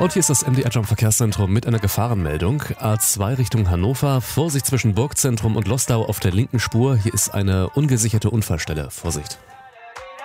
Und hier ist das MDR Jump Verkehrszentrum mit einer Gefahrenmeldung. A2 Richtung Hannover. Vorsicht zwischen Burgzentrum und Lostau auf der linken Spur. Hier ist eine ungesicherte Unfallstelle. Vorsicht.